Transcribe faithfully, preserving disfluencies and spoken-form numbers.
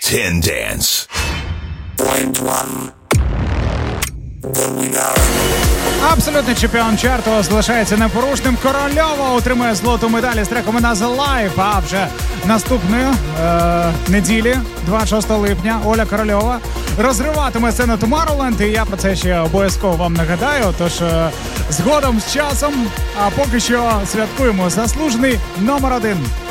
Ten Dance. Point one. The winner. Абсолютний чемпіон чарту залишається непорушним. Корольова отримує золоту медаль з треком «Another Life». А вже наступної е- неділі, двадцять шостого липня, Оля Корольова розриватиме сцену Tomorrowland. І я про це ще обов'язково вам нагадаю. Тож е- згодом з часом, а поки що святкуємо заслужений номер один.